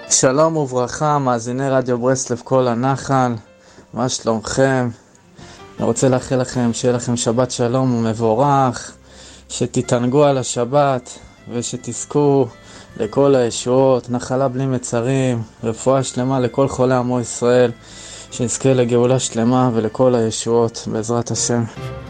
שלום וברכה, מאזיני רדיו ברסלב כל הנחל, מה שלומכם? אני רוצה לאחל לכם שיהיה לכם שבת שלום ומבורך, שתתענגו על השבת ושתזכו לכל הישועות, נחלה בלי מצרים, רפואה שלמה לכל חולי עמו ישראל, שנזכה לגאולה שלמה ולכל הישועות בעזרת השם.